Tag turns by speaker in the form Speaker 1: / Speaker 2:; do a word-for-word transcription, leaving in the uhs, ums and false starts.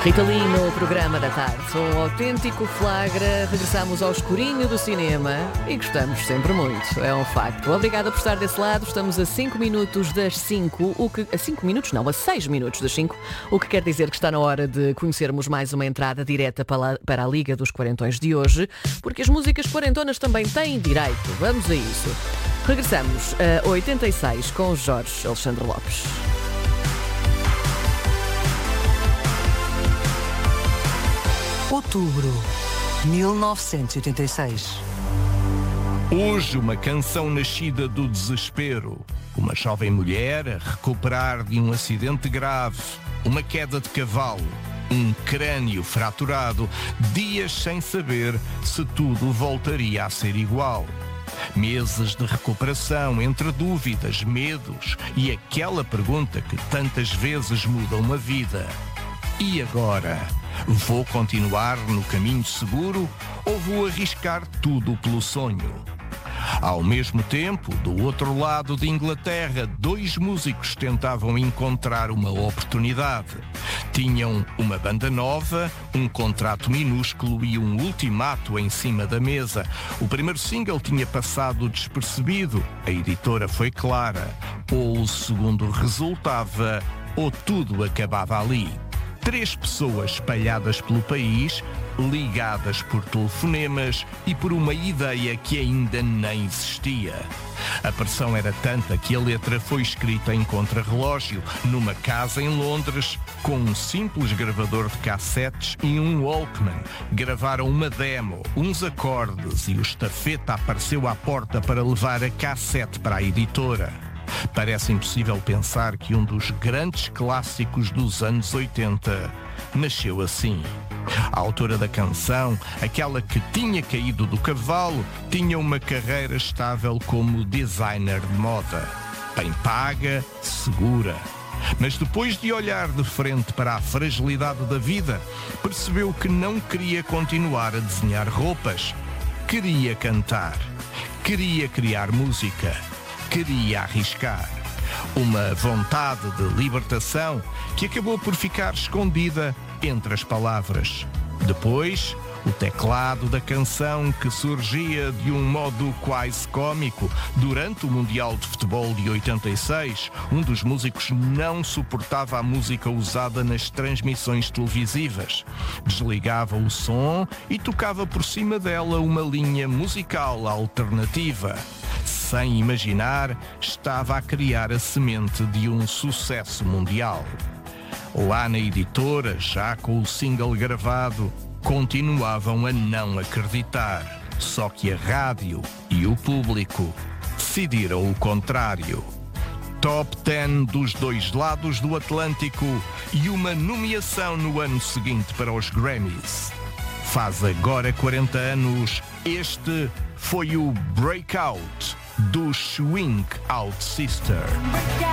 Speaker 1: Rita Lee no programa da tarde. Um autêntico flagra. Regressamos ao escurinho do cinema e gostamos sempre muito. É um facto. Obrigada por estar desse lado. Estamos a cinco minutos das cinco. O que... A cinco minutos? Não, a seis minutos das cinco. O que quer dizer que está na hora de conhecermos mais uma entrada direta para a Liga dos Quarentões de hoje, porque as músicas quarentonas também têm direito. Vamos a isso. Regressamos a oitenta e seis com Jorge Alexandre Lopes.
Speaker 2: Outubro, mil novecentos e oitenta e seis.
Speaker 3: Hoje, uma canção nascida do desespero. Uma jovem mulher a recuperar de um acidente grave, uma queda de cavalo, um crânio fraturado, dias sem saber se tudo voltaria a ser igual. Meses de recuperação entre dúvidas, medos e aquela pergunta que tantas vezes muda uma vida. E agora? Vou continuar no caminho seguro ou vou arriscar tudo pelo sonho? Ao mesmo tempo, do outro lado de Inglaterra, dois músicos tentavam encontrar uma oportunidade. Tinham uma banda nova, um contrato minúsculo e um ultimato em cima da mesa. O primeiro single tinha passado despercebido. A editora foi clara. Ou o segundo resultava, ou tudo acabava ali. Três pessoas espalhadas pelo país, ligadas por telefonemas e por uma ideia que ainda nem existia. A pressão era tanta que a letra foi escrita em contrarrelógio, numa casa em Londres, com um simples gravador de cassetes e um Walkman. Gravaram uma demo, uns acordes e o estafeta apareceu à porta para levar a cassete para a editora. Parece impossível pensar que um dos grandes clássicos dos anos oitenta nasceu assim. A autora da canção, aquela que tinha caído do cavalo, tinha uma carreira estável como designer de moda. Bem paga, segura. Mas depois de olhar de frente para a fragilidade da vida, percebeu que não queria continuar a desenhar roupas. Queria cantar. Queria criar música. Queria arriscar. Uma vontade de libertação que acabou por ficar escondida entre as palavras. Depois, o teclado da canção que surgia de um modo quase cômico. Durante o Mundial de Futebol de oitenta e seis, um dos músicos não suportava a música usada nas transmissões televisivas. Desligava o som e tocava por cima dela uma linha musical alternativa. Sem imaginar, estava a criar a semente de um sucesso mundial. Lá na editora, já com o single gravado, continuavam a não acreditar. Só que a rádio e o público decidiram o contrário. Top dez dos dois lados do Atlântico e uma nomeação no ano seguinte para os Grammys. Faz agora quarenta anos, este foi o Breakout do Swing Out Sister.